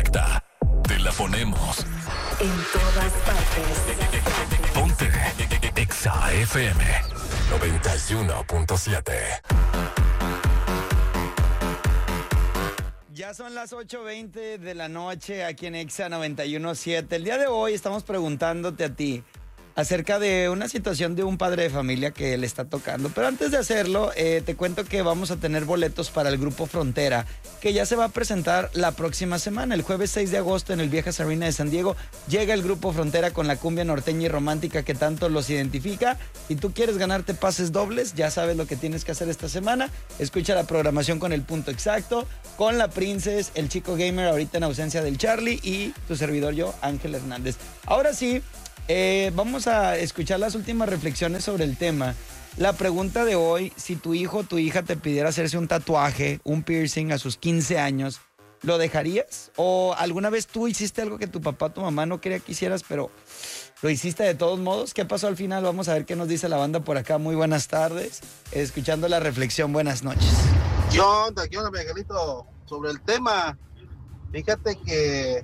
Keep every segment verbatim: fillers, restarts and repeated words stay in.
perfecta, te la ponemos en todas partes. Ponte Exa F M noventa y uno punto siete. Ya son las ocho veinte de la noche aquí en Exa noventa y uno punto siete. El día de hoy estamos preguntándote a ti acerca de una situación de un padre de familia que le está tocando. Pero antes de hacerlo, eh, te cuento que vamos a tener boletos para el Grupo Frontera, que ya se va a presentar la próxima semana. El jueves seis de agosto en el Viejas Arena de San Diego llega el Grupo Frontera con la cumbia norteña y romántica que tanto los identifica. Y tú quieres ganarte pases dobles, ya sabes lo que tienes que hacer esta semana. Escucha la programación con el punto exacto, con la Princess, el Chico Gamer ahorita en ausencia del Charlie y tu servidor yo, Ángel Hernández. Ahora sí, Eh, vamos a escuchar las últimas reflexiones sobre el tema. La pregunta de hoy, si tu hijo o tu hija te pidiera hacerse un tatuaje, un piercing a sus quince años, ¿lo dejarías? ¿O alguna vez tú hiciste algo que tu papá o tu mamá no quería que hicieras, pero lo hiciste de todos modos? ¿Qué pasó al final? Vamos a ver qué nos dice la banda por acá. Muy buenas tardes. Escuchando la reflexión, buenas noches. ¿Qué onda? ¿Qué onda, Miguelito? Sobre el tema, fíjate que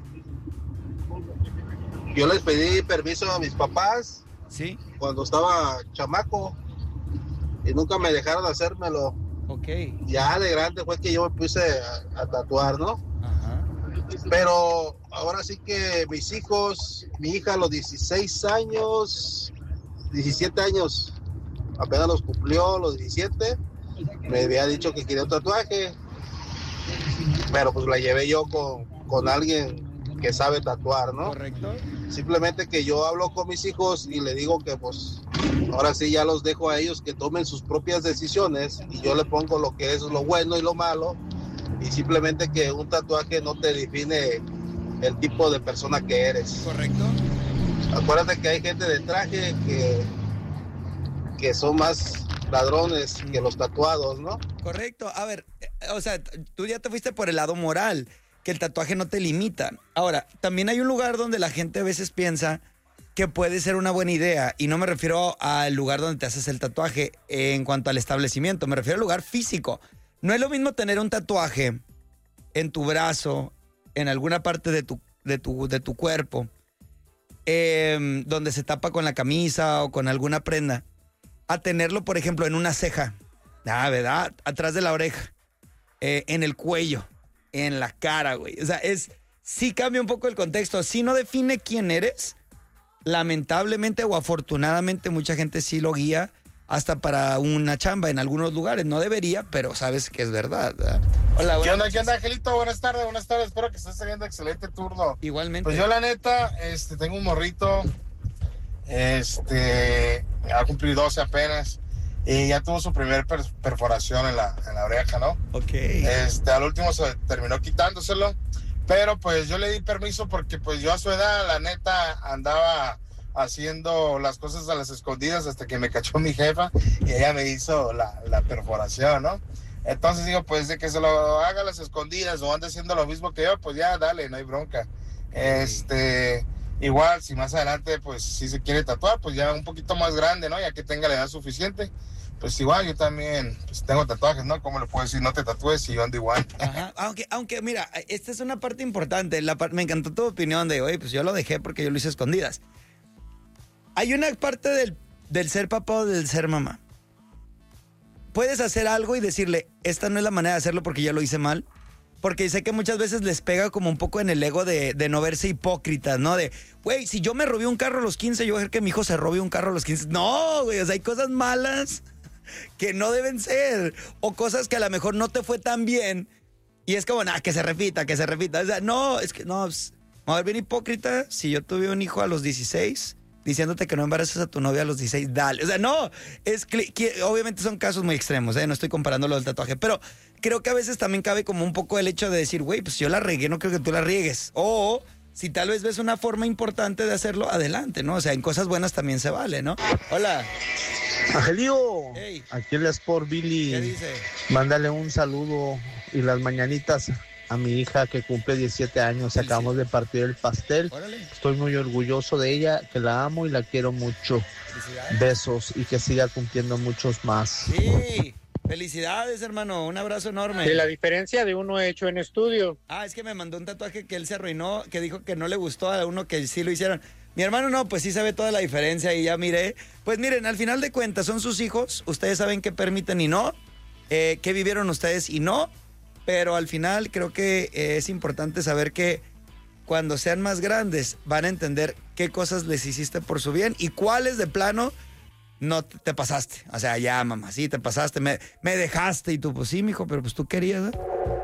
yo les pedí permiso a mis papás, ¿sí?, cuando estaba chamaco y nunca me dejaron hacérmelo. Ok. Ya de grande fue que yo me puse a, a tatuar, ¿no? Ajá. Pero ahora sí que mis hijos, mi hija a los dieciséis años, diecisiete años, apenas los cumplió, los diecisiete, me había dicho que quería un tatuaje, pero pues la llevé yo con, con alguien que sabe tatuar, ¿no? Correcto. Simplemente que yo hablo con mis hijos y le digo que pues ahora sí ya los dejo a ellos que tomen sus propias decisiones y yo le pongo lo que es lo bueno y lo malo, y simplemente que un tatuaje no te define el tipo de persona que eres. Correcto. Acuérdate que hay gente de traje que, que son más ladrones que los tatuados, ¿no? Correcto. A ver, o sea, tú ya te fuiste por el lado moral, que el tatuaje no te limita. Ahora, también hay un lugar donde la gente a veces piensa que puede ser una buena idea, y no me refiero al lugar donde te haces el tatuaje en cuanto al establecimiento, me refiero al lugar físico. No es lo mismo tener un tatuaje en tu brazo, en alguna parte de tu, de tu, de tu cuerpo, eh, donde se tapa con la camisa o con alguna prenda, a tenerlo, por ejemplo, en una ceja, ah, ¿verdad? Atrás de la oreja, eh, en el cuello, en la cara, güey. O sea, es, sí cambia un poco el contexto. Sí no define quién eres. Lamentablemente o afortunadamente mucha gente sí lo guía hasta para una chamba en algunos lugares. No debería, pero sabes que es verdad, ¿verdad? Hola, ¿Qué onda, qué onda, Angelito? Buenas tardes, buenas tardes. Espero que estés teniendo excelente turno. Igualmente. Pues yo, la neta, este, tengo un morrito, este, va a cumplir doce apenas, y ya tuvo su primer per- perforación en la, en la oreja, ¿no? Ok. Este, al último se terminó quitándoselo, pero pues yo le di permiso porque pues yo a su edad, la neta, andaba haciendo las cosas a las escondidas hasta que me cachó mi jefa y ella me hizo la, la perforación, ¿no? Entonces digo, pues de que se lo haga a las escondidas o ande haciendo lo mismo que yo, pues ya dale, no hay bronca. Este, igual, si más adelante, pues si se quiere tatuar, pues ya un poquito más grande, ¿no? Ya que tenga la edad suficiente. Pues igual, yo también pues, tengo tatuajes, ¿no? ¿Cómo le puedo decir? No te tatúes si yo ando igual. Ajá. Aunque, aunque mira, esta es una parte importante. La par- me encantó tu opinión de, oye, pues yo lo dejé porque yo lo hice a escondidas. Hay una parte del, del ser papá o del ser mamá. Puedes hacer algo y decirle, esta no es la manera de hacerlo porque ya lo hice mal. Porque sé que muchas veces les pega como un poco en el ego de, de no verse hipócritas, ¿no? De, güey, si yo me robé un carro a los quince, yo voy a dejar que mi hijo se robe un carro a los quince. No, güey, o sea, hay cosas malas que no deben ser, o cosas que a lo mejor no te fue tan bien y es como, nah, que se repita, que se repita. O sea, no, es que no, pues, a ver, bien hipócrita, si yo tuve un hijo a los dieciséis diciéndote que no embaraces a tu novia a los dieciséis, dale. O sea, no, es que, que obviamente son casos muy extremos, ¿eh? No estoy comparando lo del tatuaje, pero creo que a veces también cabe como un poco el hecho de decir, güey, pues yo la regué, no creo que tú la riegues. O si tal vez ves una forma importante de hacerlo, adelante, ¿no? O sea, en cosas buenas también se vale, ¿no? Hola. Angelio, hey. Aquí el Sport Billy. ¿Qué dice? Mándale un saludo y las mañanitas a mi hija que cumple diecisiete años. Sí, acabamos sí. de partir el pastel. Órale. Estoy muy orgulloso de ella, que la amo y la quiero mucho. Besos y que siga cumpliendo muchos más. Sí. Felicidades, hermano. Un abrazo enorme. Y la diferencia de uno hecho en estudio. Ah, es que me mandó un tatuaje que él se arruinó, que dijo que no le gustó a uno que sí lo hicieron. Mi hermano no, pues sí se ve toda la diferencia y ya miré. Pues miren, al final de cuentas son sus hijos. Ustedes saben qué permiten y no. Eh, qué vivieron ustedes y no. Pero al final creo que eh, es importante saber que cuando sean más grandes van a entender qué cosas les hiciste por su bien y cuáles de plano no te, te pasaste. O sea, ya, mamá, sí, te pasaste, me, me dejaste y tú, pues sí, mijo, pero pues tú querías, ¿eh?